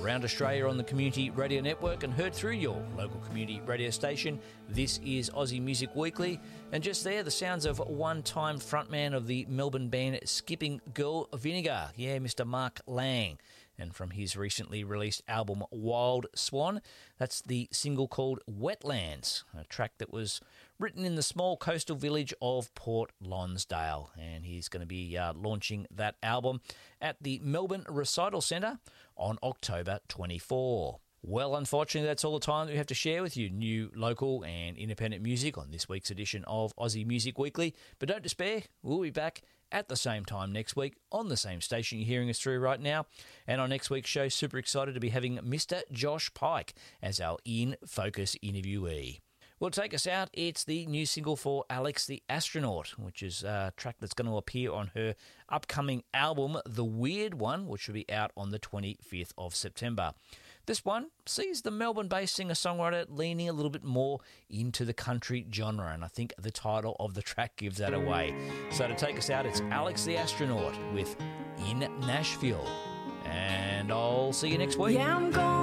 around Australia on the Community Radio Network and heard through your local community radio station. This is Aussie Music Weekly, and just there, the sounds of one-time frontman of the Melbourne band Skipping Girl Vinegar, Mr. Mark Lang. And from his recently released album Wild Swan, that's the single called Wetlands, a track that was written in the small coastal village of Port Lonsdale. And he's going to be launching that album at the Melbourne Recital Centre on October 24. Well, unfortunately, that's all the time that we have to share with you, new, local and independent music on this week's edition of Aussie Music Weekly. But don't despair, we'll be back at the same time next week on the same station you're hearing us through right now. And on next week's show, super excited to be having Mr. Josh Pike as our In Focus interviewee. Well, to take us out, it's the new single for Alex the Astronaut, which is a track that's going to appear on her upcoming album, The Weird One, which will be out on the 25th of September. This one sees the Melbourne-based singer-songwriter leaning a little bit more into the country genre, and I think the title of the track gives that away. So to take us out, it's Alex the Astronaut with In Nashville. And I'll see you next week. Yeah, I'm gone.